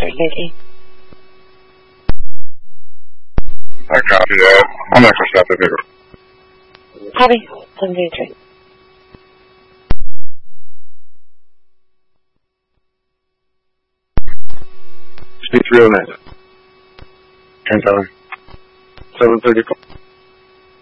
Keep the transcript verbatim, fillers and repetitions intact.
Yankee. I copy that. I'm not going to stop that paper. Copy. seven zero three. Speed three oh nine. Ten time. seven thirty-four.